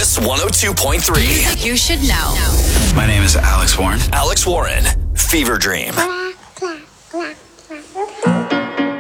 Kiss 102.3. You should know. My name is Alex Warren. Alex Warren, Fever Dream.